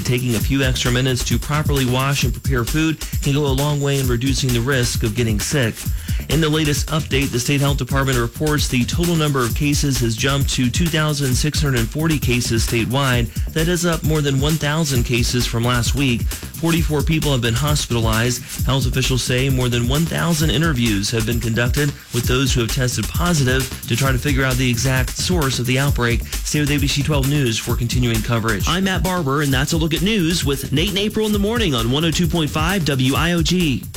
taking a few extra minutes to properly wash and prepare food can go a long way in reducing the risk of getting sick. In the latest update, the State Health Department reports the total number of cases has jumped to 2,640 cases statewide. That is up more than 1,000 cases from last week. 44 people have been hospitalized. Health officials say more than 1,000 interviews have been conducted with those who have tested positive to try to figure out the exact source of the outbreak. Stay with ABC 12 News for continuing coverage. I'm Matt Barber, and that's a look at news with Nate and April in the morning on 102.5 WIOG.